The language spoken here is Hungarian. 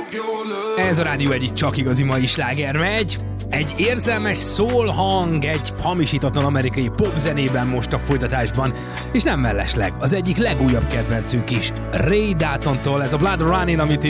Ez a rádió egyik csak igazi mai sláger megy. Egy érzelmes soul hang, egy hamisítatlan amerikai popzenében most a folytatásban, és nem mellesleg, az egyik legújabb kedvencünk is, Ray Daltontól, ez a Blood Running, amit